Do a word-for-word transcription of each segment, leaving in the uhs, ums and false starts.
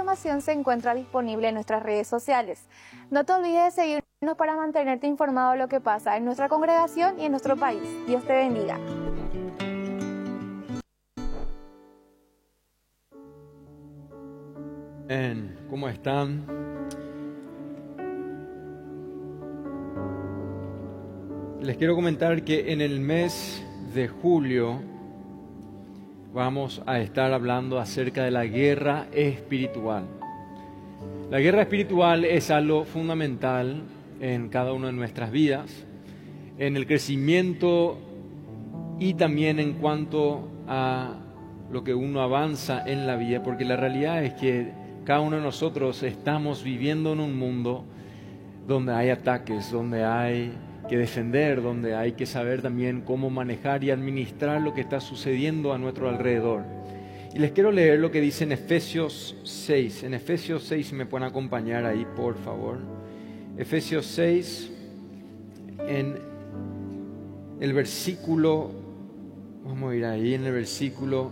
información se encuentra disponible en nuestras redes sociales. No te olvides de seguirnos para mantenerte informado de lo que pasa en nuestra congregación y en nuestro país. Dios te bendiga. ¿Cómo están? Les quiero comentar que en el mes de julio vamos a estar hablando acerca de la guerra espiritual. La guerra espiritual es algo fundamental en cada una de nuestras vidas, en el crecimiento y también en cuanto a lo que uno avanza en la vida, porque la realidad es que cada uno de nosotros estamos viviendo en un mundo donde hay ataques, donde hay que defender, donde hay que saber también cómo manejar y administrar lo que está sucediendo a nuestro alrededor. Y les quiero leer lo que dice en Efesios seis. En Efesios seis, si me pueden acompañar ahí, por favor. Efesios seis, en el versículo, vamos a ir ahí, en el versículo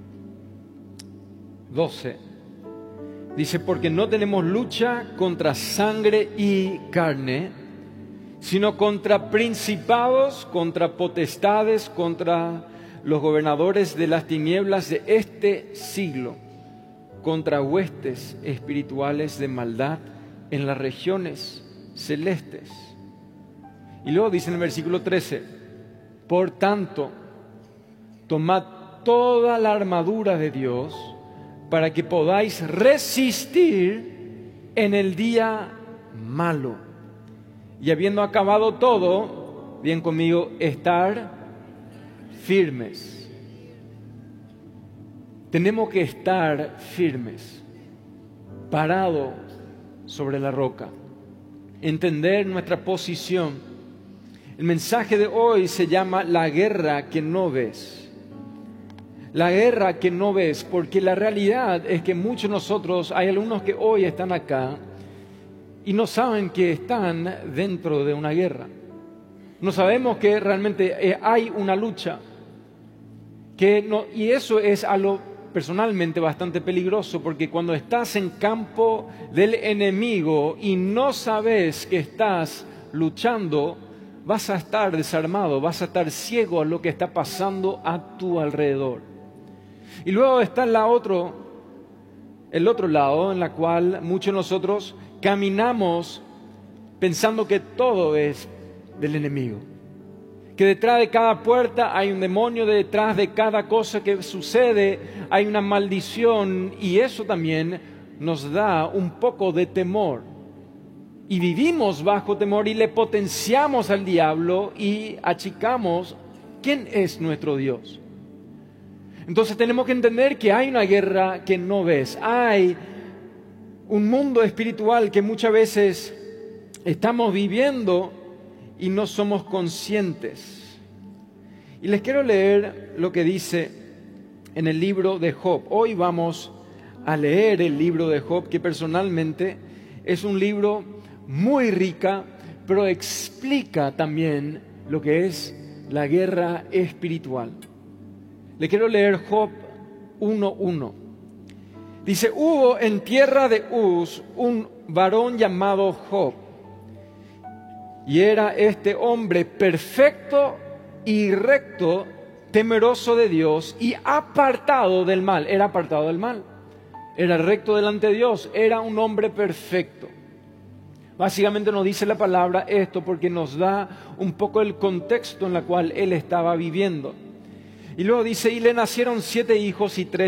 doce. Dice, porque no tenemos lucha contra sangre y carne, sino contra principados, contra potestades, contra los gobernadores de las tinieblas de este siglo, contra huestes espirituales de maldad en las regiones celestes. Y luego dice en el versículo trece, por tanto, tomad toda la armadura de Dios para que podáis resistir en el día malo. Y habiendo acabado todo, bien conmigo, estar firmes. Tenemos que estar firmes, parados sobre la roca, entender nuestra posición. El mensaje de hoy se llama la guerra que no ves. La guerra que no ves, porque la realidad es que muchos de nosotros, hay algunos que hoy están acá y no saben que están dentro de una guerra. No sabemos que realmente hay una lucha. Que no, y eso es algo personalmente bastante peligroso, porque cuando estás en campo del enemigo y no sabes que estás luchando, vas a estar desarmado, vas a estar ciego a lo que está pasando a tu alrededor. Y luego está la otro, el otro lado, en la cual muchos de nosotros caminamos pensando que todo es del enemigo. Que detrás de cada puerta hay un demonio, detrás de cada cosa que sucede hay una maldición, y eso también nos da un poco de temor. Y vivimos bajo temor y le potenciamos al diablo y achicamos quién es nuestro Dios. Entonces tenemos que entender que hay una guerra que no ves. Hay un mundo espiritual que muchas veces estamos viviendo y no somos conscientes. Y les quiero leer lo que dice en el libro de Job. Hoy vamos a leer el libro de Job, que personalmente es un libro muy rica, pero explica también lo que es la guerra espiritual. Le quiero leer Job uno uno. Dice, hubo en tierra de Uz un varón llamado Job, y era este hombre perfecto y recto, temeroso de Dios y apartado del mal. Era apartado del mal, era recto delante de Dios, era un hombre perfecto. Básicamente nos dice la palabra esto porque nos da un poco el contexto en el cual él estaba viviendo. Y luego dice, y le nacieron siete hijos y tres